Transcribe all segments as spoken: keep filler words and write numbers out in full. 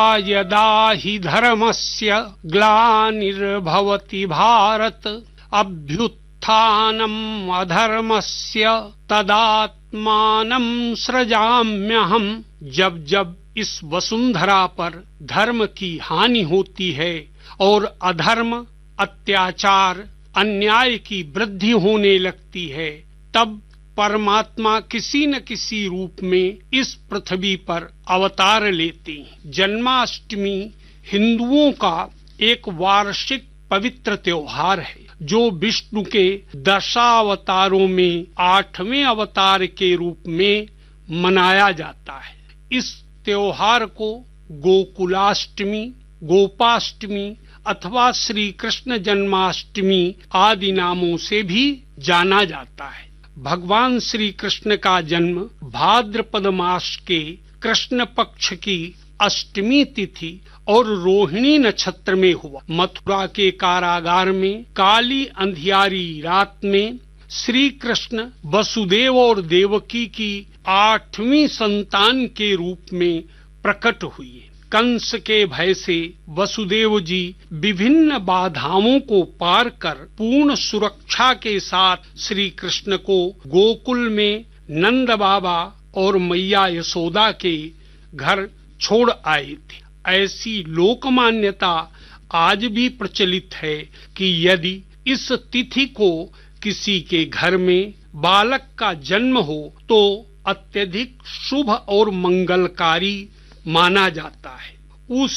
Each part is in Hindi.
यदा हि धर्मस्य ग्लानिर्भवति भारत अभ्युत्थानम् अधर्मस्य तदात्मानं सृजाम्यहम्। जब जब इस वसुंधरा पर धर्म की हानि होती है और अधर्म, अत्याचार, अन्याय की वृद्धि होने लगती है, तब परमात्मा किसी न किसी रूप में इस पृथ्वी पर अवतार लेते हैं। जन्माष्टमी हिंदुओं का एक वार्षिक पवित्र त्योहार है जो विष्णु के दशावतारों में आठवें अवतार के रूप में मनाया जाता है। इस त्योहार को गोकुलाष्टमी, गोपाष्टमी अथवा श्री कृष्ण जन्माष्टमी आदि नामों से भी जाना जाता है। भगवान श्री कृष्ण का जन्म भाद्रपद मास के कृष्ण पक्ष की अष्टमी तिथि और रोहिणी नक्षत्र में हुआ। मथुरा के कारागार में काली अंधियारी रात में श्री कृष्ण वसुदेव और देवकी की आठवीं संतान के रूप में प्रकट हुई। कंस के भय से वसुदेव जी विभिन्न बाधाओं को पार कर पूर्ण सुरक्षा के साथ श्री कृष्ण को गोकुल में नंद बाबा और मैया यशोदा के घर छोड़ आए थे। ऐसी लोक मान्यता आज भी प्रचलित है कि यदि इस तिथि को किसी के घर में बालक का जन्म हो तो अत्यधिक शुभ और मंगलकारी माना जाता है। उस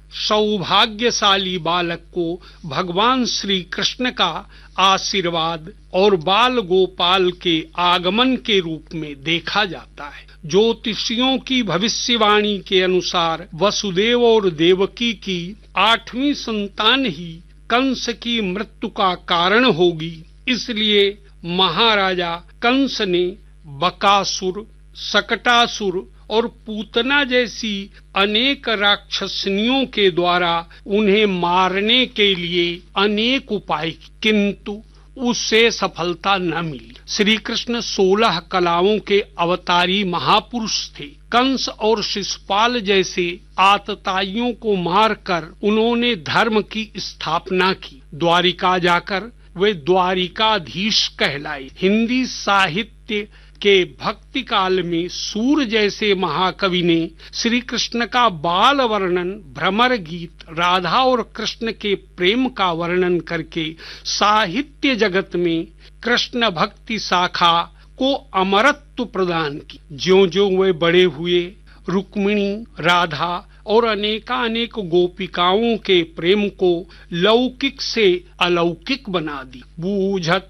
सौभाग्यशाली बालक को भगवान श्री कृष्ण का आशीर्वाद और बाल गोपाल के आगमन के रूप में देखा जाता है। ज्योतिषियों की भविष्यवाणी के अनुसार वसुदेव और देवकी की आठवीं संतान ही कंस की मृत्यु का कारण होगी। इसलिए महाराजा कंस ने बकासुर, शकटासुर और पूतना जैसी अनेक राक्षसनियों के द्वारा उन्हें मारने के लिए अनेक उपाय, किंतु उससे सफलता न मिली। श्री कृष्ण सोलह कलाओं के अवतारी महापुरुष थे। कंस और शिशुपाल जैसे आतताइयों को मारकर उन्होंने धर्म की स्थापना की। द्वारिका जाकर वे द्वारिकाधीश कहलाए। हिंदी साहित्य के भक्ति काल में सूर जैसे महाकवि ने श्री कृष्ण का बाल वर्णन, भ्रमर गीत, राधा और कृष्ण के प्रेम का वर्णन करके साहित्य जगत में कृष्ण भक्ति शाखा को अमरत्व प्रदान की। ज्यों ज्यों वे बड़े हुए, रुक्मिणी, राधा और अनेकानेक गोपिकाओं के प्रेम को लौकिक से अलौकिक बना दी। बूझत